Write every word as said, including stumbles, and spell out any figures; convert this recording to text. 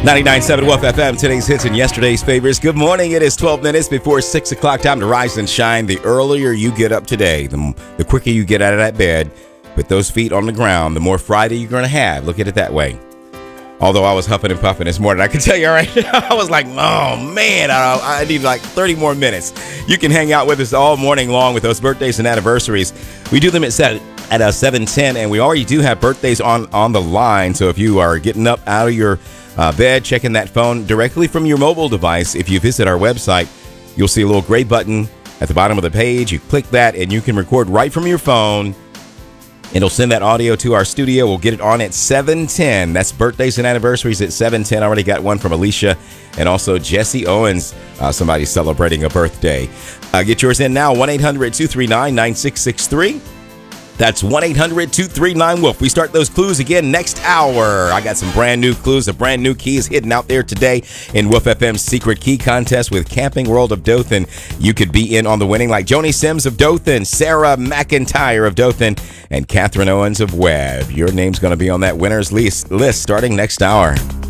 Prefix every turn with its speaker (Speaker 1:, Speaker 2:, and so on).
Speaker 1: ninety-nine point seven W F F M, today's hits and yesterday's favorites. Good morning. It is twelve minutes before six o'clock. Time to rise and shine. The earlier you get up today, the, the quicker you get out of that bed, put those feet on the ground, the more Friday you're going to have. Look at it that way. Although I was huffing and puffing this morning, I can tell you right now, I was like, oh, man, I, I need like thirty more minutes. You can hang out with us all morning long with those birthdays and anniversaries. We do them at seven. At uh, seven ten, and we already do have birthdays on, on the line. So if you are getting up out of your uh, bed, checking that phone directly from your mobile device, if you visit our website, you'll see a little gray button at the bottom of the page. You click that, and you can record right from your phone. It'll send that audio to our studio. We'll get it on at seven ten. That's birthdays and anniversaries at seven ten. I already got one from Alicia and also Jesse Owens. Uh, somebody celebrating a birthday. Uh, get yours in now, one eight hundred two three nine nine six six three. That's one eight hundred two three nine W O L F. We start those clues again next hour. I got some brand new clues, a brand new keys hidden out there today in W O F F M's Secret Key Contest with Camping World of Dothan. You could be in on the winning like Joni Sims of Dothan, Sarah McIntyre of Dothan, and Catherine Owens of Webb. Your name's going to be on that winner's list, list starting next hour.